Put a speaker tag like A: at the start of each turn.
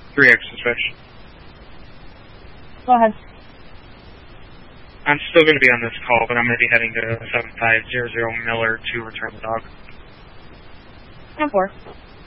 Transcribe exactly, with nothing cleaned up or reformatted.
A: three extra fish.
B: Go ahead.
A: I'm still going to be on this call, but I'm going to be heading to seven five zero zero Miller to return the dog.
B: ten four.